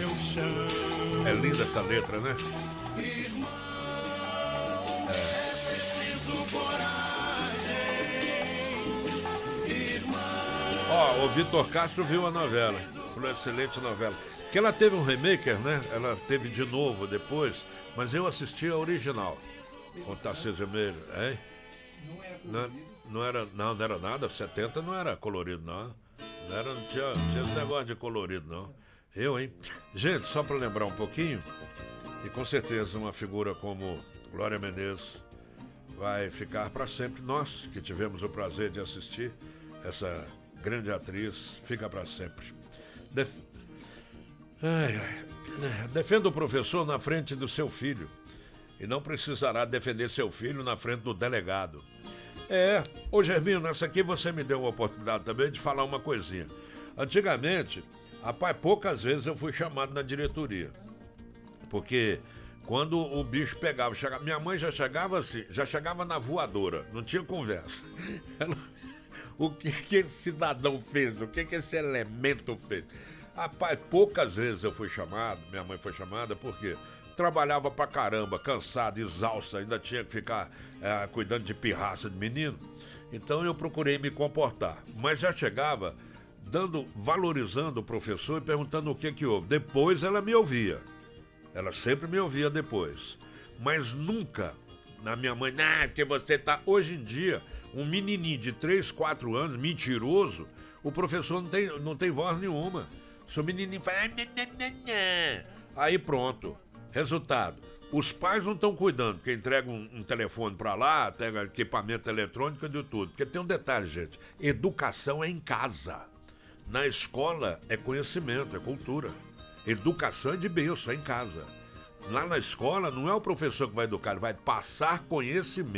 É linda essa letra, né? Ó, o Vitor Castro viu a novela. Falou, excelente novela. Que ela teve um remake, né? Ela teve de novo depois, mas eu assisti a original. Com Tarcísio Meira, hein? Não era nada, 70 não era colorido, não. Não tinha esse negócio de colorido, não. Hein? Gente, só para lembrar um pouquinho, e com certeza uma figura como Glória Menezes vai ficar para sempre. Nós que tivemos o prazer de assistir essa grande atriz, fica para sempre. Defenda o professor na frente do seu filho e não precisará defender seu filho na frente do delegado. Ô Germino, nessa aqui você me deu uma oportunidade também de falar uma coisinha. Antigamente, rapaz, poucas vezes eu fui chamado na diretoria, porque quando o bicho pegava, minha mãe já chegava assim, já chegava na voadora, não tinha conversa. O que esse cidadão fez? O que esse elemento fez? Rapaz, poucas vezes eu fui chamado, minha mãe foi chamada, porque trabalhava pra caramba, cansado, exausto, ainda tinha que ficar cuidando de pirraça de menino. Então eu procurei me comportar, mas já chegava valorizando o professor e perguntando o que houve. Depois ela me ouvia, ela sempre me ouvia depois, mas nunca na minha mãe, porque você tá... Hoje em dia, um menininho de 3, 4 anos, mentiroso, o professor não tem voz nenhuma. Se o menininho fala... Aí pronto. Resultado, os pais não estão cuidando, porque entregam um telefone para lá, pega equipamento eletrônico e de tudo. Porque tem um detalhe, gente, educação é em casa. Na escola é conhecimento, é cultura. Educação é de berço, é em casa. Lá na escola não é o professor que vai educar, ele vai passar conhecimento.